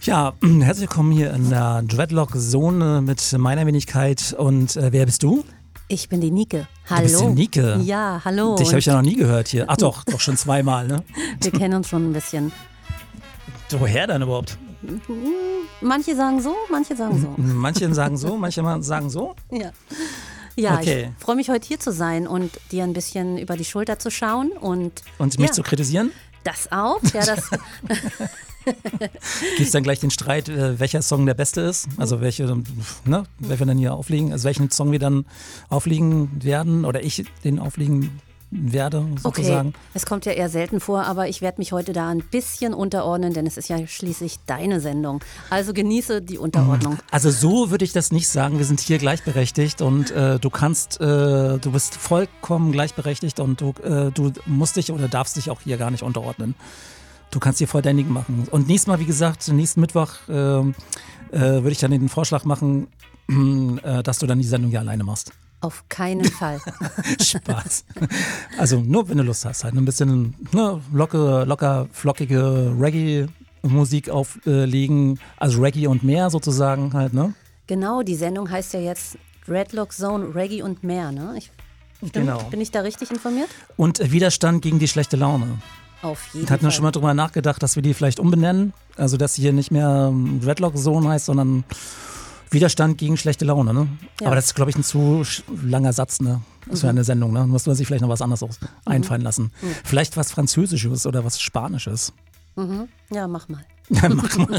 Ja, herzlich willkommen hier in der Dreadlock-Zone mit meiner Wenigkeit. Und wer bist du? Ich bin die Nike. Hallo. Du bist die Nike? Ja, hallo. Dich habe ich ja noch nie gehört hier. Ach doch schon zweimal, ne? Wir kennen uns schon ein bisschen. Woher denn überhaupt? Manche sagen so, manche sagen so. Manche sagen so, manche sagen so? Ja. Ja, okay. Ich freue mich, heute hier zu sein und dir ein bisschen über die Schulter zu schauen. Und mich zu kritisieren? Das auch, ja, das. Gibt es dann gleich den Streit, welcher Song der beste ist? Also welche, wer wir dann hier auflegen, also welchen Song wir dann auflegen werden oder ich den auflegen werde, sozusagen. Okay, es kommt ja eher selten vor, aber ich werde mich heute da ein bisschen unterordnen, denn es ist ja schließlich deine Sendung. Also genieße die Unterordnung. Also so würde ich das nicht sagen. Wir sind hier gleichberechtigt und du bist vollkommen gleichberechtigt und du musst dich oder darfst dich auch hier gar nicht unterordnen. Du kannst dir voll dein Ding machen. Und nächstes Mal, wie gesagt, nächsten Mittwoch würde ich dann den Vorschlag machen, dass du dann die Sendung hier alleine machst. Auf keinen Fall. Spaß. Also nur, wenn du Lust hast, halt ein bisschen locker, flockige Reggae-Musik auflegen, also Reggae und mehr sozusagen halt, ne? Genau, die Sendung heißt ja jetzt Dreadlock Zone, Reggae und mehr, ne? Genau. Bin ich da richtig informiert? Und Widerstand gegen die schlechte Laune. Auf jeden Hatten wir Fall. schon mal drüber nachgedacht, dass wir die vielleicht umbenennen? Also, dass sie hier nicht mehr Dreadlock Zone heißt, sondern Widerstand gegen schlechte Laune, ne? Ja. Aber das ist, glaube ich, ein zu langer Satz, ne? Das wäre eine Sendung, ne? Muss man sich vielleicht noch was anderes einfallen lassen. Vielleicht was Französisches oder was Spanisches. Ja, mach mal. Ja, mach mal.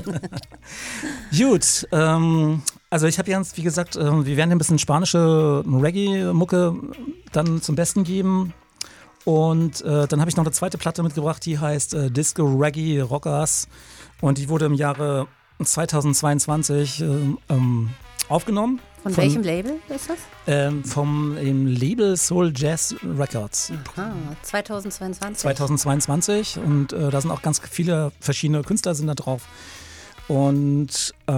Gut, also ich habe jetzt, wie gesagt, wir werden ein bisschen spanische Reggae-Mucke dann zum Besten geben. Und dann habe ich noch eine zweite Platte mitgebracht, die heißt Disco Reggae Rockers. Und die wurde im Jahre 2022 aufgenommen. Von welchem Label ist das? Vom Label Soul Jazz Records. Ah, 2022. 2022 und da sind auch ganz viele verschiedene Künstler sind da drauf. Und